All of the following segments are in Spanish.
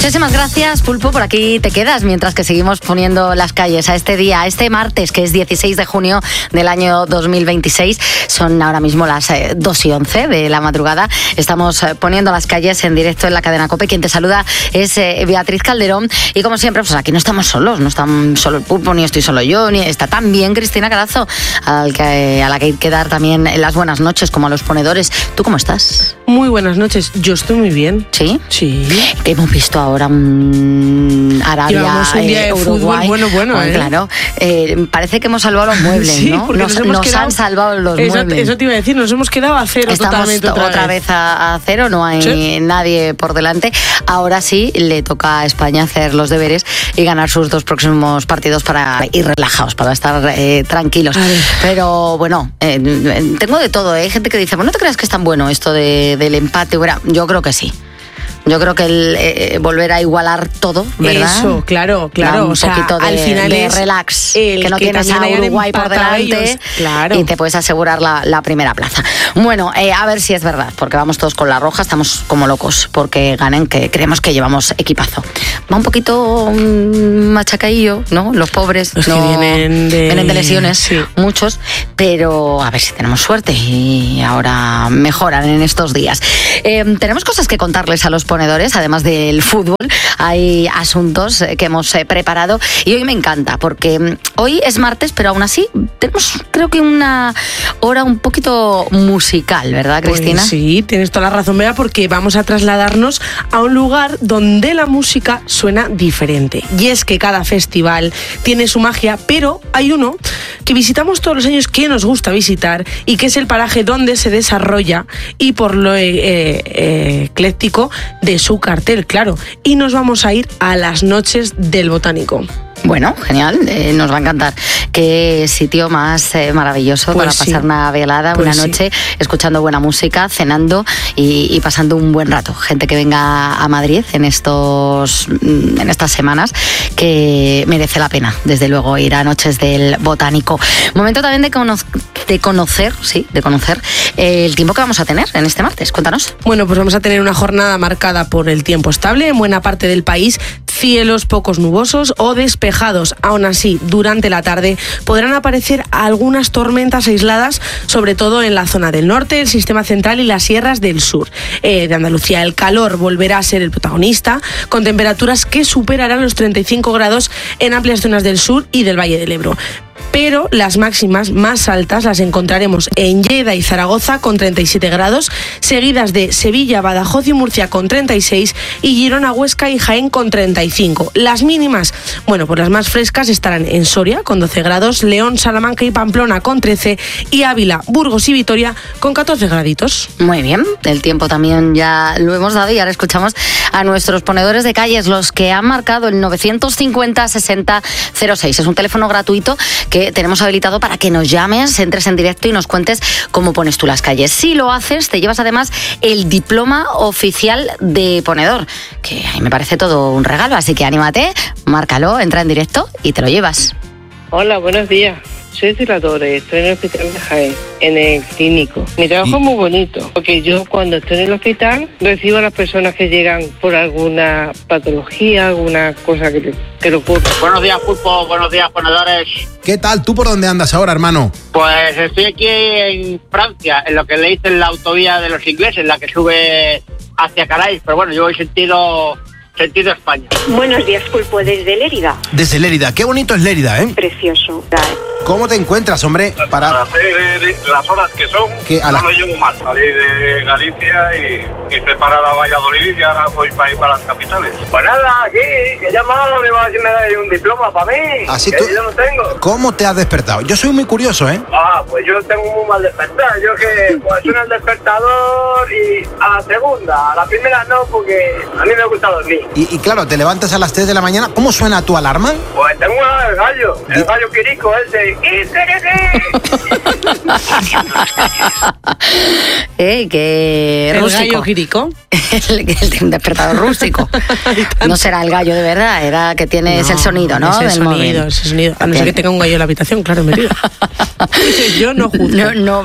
Muchísimas gracias, Pulpo, por aquí te quedas mientras que seguimos poniendo las calles a este día, a este martes, que es 16 de junio del año 2026. Son ahora mismo las 2:11 de la madrugada. Estamos poniendo las calles en directo en la cadena COPE. Quien te saluda es Beatriz Calderón. Y como siempre, pues aquí no estamos solos, no está solo el Pulpo, ni estoy solo yo, ni está también Cristina Carazo, a la que hay que dar también las buenas noches, como a los ponedores. ¿Tú cómo estás? Muy buenas noches, yo estoy muy bien. ¿Sí? Sí. Que hemos visto ahora Arabia, llevamos un día de Uruguay. Fútbol bueno, Claro, parece que hemos salvado los muebles, sí, ¿no? Nos han salvado los muebles. Eso te iba a decir, nos hemos quedado a cero. Estamos totalmente otra vez a cero, no hay nadie por delante. Ahora sí le toca a España hacer los deberes y ganar sus 2 próximos partidos para ir relajados, para estar tranquilos. Pero bueno, tengo de todo, hay gente que dice, bueno, ¿no te creas que es tan bueno esto del empate? Bueno, yo creo que sí. Yo creo que el volver a igualar todo, ¿verdad? Eso, claro. Un poquito al final de es relax, que no tienes a Uruguay por delante y te puedes asegurar la primera plaza. Bueno, a ver si es verdad, porque vamos todos con la roja, estamos como locos porque ganen, que creemos que llevamos equipazo. Va un poquito machacaillo, ¿no? Los pobres los no, que vienen de lesiones, sí. Muchos, pero a ver si tenemos suerte y ahora mejoran en estos días. Tenemos cosas que contarles a los ponedores, además del fútbol. Hay asuntos que hemos preparado y hoy me encanta porque hoy es martes, pero aún así tenemos, creo que una hora un poquito musical, ¿verdad, Cristina? Pues sí, tienes toda la razón, Bea, porque vamos a trasladarnos a un lugar donde la música suena diferente. Y es que cada festival tiene su magia, pero hay uno que visitamos todos los años, que nos gusta visitar y que es el paraje donde se desarrolla y por lo ecléctico de su cartel, claro. Y nos vamos a ir a las noches del Botánico. Bueno, genial, nos va a encantar. Qué sitio más maravilloso para pasar una velada, una noche, escuchando buena música, cenando y pasando un buen rato. Gente que venga a Madrid en estas semanas, que merece la pena, desde luego, ir a Noches del Botánico. Momento también de conocer el tiempo que vamos a tener en este martes. Cuéntanos. Bueno, pues vamos a tener una jornada marcada por el tiempo estable en buena parte del país, cielos pocos nubosos o despejados. Aún así, durante la tarde podrán aparecer algunas tormentas aisladas, sobre todo en la zona del norte, el sistema central y las sierras del sur de Andalucía. El calor volverá a ser el protagonista, con temperaturas que superarán los 35 grados en amplias zonas del sur y del Valle del Ebro. Pero las máximas más altas las encontraremos en Lleida y Zaragoza con 37 grados, seguidas de Sevilla, Badajoz y Murcia con 36 y Girona, Huesca y Jaén con 35. Las mínimas, bueno, pues las más frescas estarán en Soria con 12 grados, León, Salamanca y Pamplona con 13 y Ávila, Burgos y Vitoria con 14 graditos. Muy bien, el tiempo también ya lo hemos dado y ahora escuchamos a nuestros ponedores de calles, los que han marcado el 950 60 06. Es un teléfono gratuito que tenemos habilitado para que nos llames, entres en directo y nos cuentes cómo pones tú las calles. Si lo haces, te llevas además el diploma oficial de ponedor, que a mí me parece todo un regalo, así que anímate, márcalo, entra en directo y te lo llevas. Hola, buenos días. Soy celadora y estoy en el hospital de Jaén, en el clínico. Mi trabajo es muy bonito, porque yo cuando estoy en el hospital recibo a las personas que llegan por alguna patología, alguna cosa que le ocurre. Buenos días, Pulpo. Buenos días, ponedores. ¿Qué tal? ¿Tú por dónde andas ahora, hermano? Pues estoy aquí en Francia, en lo que le dicen la autovía de los ingleses, la que sube hacia Calais, pero bueno, yo voy sentido España. Buenos días, Pulpo, desde Lérida. Desde Lérida. Qué bonito es Lérida, ¿eh? Precioso. ¿Cómo te encuentras, hombre? Para hacer las horas que son, no lo llevo mal. Salí de Galicia y fui para Valladolid y ahora voy para ir para las capitales. Pues nada, aquí, que he llamado, me va a decir, me da un diploma para mí. Así que tú, yo no tengo. ¿Cómo te has despertado? Yo soy muy curioso, ¿eh? Pues yo tengo muy mal despertar. Yo que pues suena el despertador y a la segunda, a la primera no, porque a mí me gusta dormir. Y claro, te levantas a las 3 de la mañana. ¿Cómo suena tu alarma? Pues tengo una el gallo Quirico ese. Que ¿El rústico. gallo Quirico? El despertador rústico. No será el gallo de verdad, era que tienes el sonido, ¿no? Ese Del sonido, móvil. ese sonido. A no ser que tenga un gallo en la habitación, claro, metido. Yo no juzgo.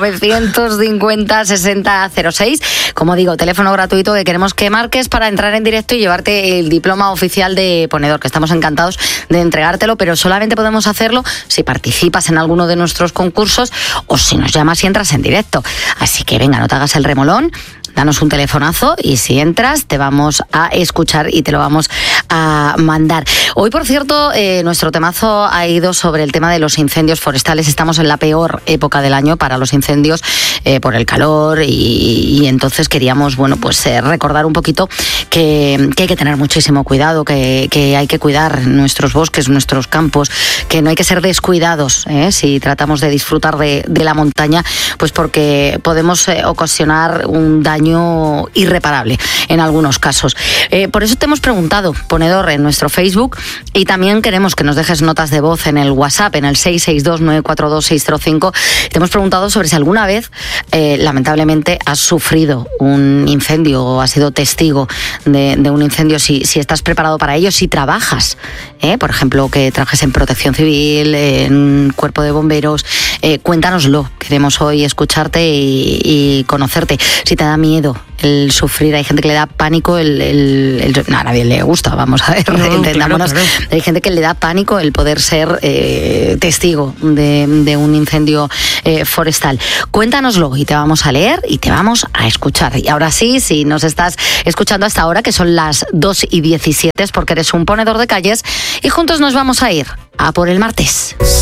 950-60-06. Como digo, teléfono gratuito que queremos que marques para entrar en directo y llevarte el diploma oficial de ponedor, que estamos encantados de entregártelo, pero solamente podemos hacerlo si participas en alguno de nuestros concursos o si nos llamas y entras en directo. Así que venga, no te hagas el remolón, danos un telefonazo y si entras te vamos a escuchar y te lo vamos a mandar. Hoy, por cierto, nuestro temazo ha ido sobre el tema de los incendios forestales. Estamos en la peor época del año para los incendios por el calor y entonces queríamos, recordar un poquito que hay que tener muchísimo cuidado, que hay que cuidar nuestros bosques, nuestros campos, que no hay que ser descuidados si tratamos de disfrutar de la montaña, pues porque podemos ocasionar un daño irreparable en algunos casos. Por eso te hemos preguntado, ponedor, en nuestro Facebook, y también queremos que nos dejes notas de voz en el WhatsApp, en el 662-942-605. Te hemos preguntado sobre si alguna vez, lamentablemente, has sufrido un incendio o has sido testigo de un incendio, si estás preparado para ello, si trabajas, por ejemplo, que trabajes en Protección Civil, en Cuerpo de Bomberos. Cuéntanoslo, queremos hoy escucharte y conocerte. Si te da miedo el sufrir, hay gente que le da pánico a nadie le gusta, vamos a ver, entendámonos. Claro. Hay gente que le da pánico el poder ser testigo de un incendio forestal. Cuéntanoslo y te vamos a leer y te vamos a escuchar. Y ahora sí, si nos estás escuchando hasta ahora, que son las 2:17, es porque eres un ponedor de calles y juntos nos vamos a ir a por el martes.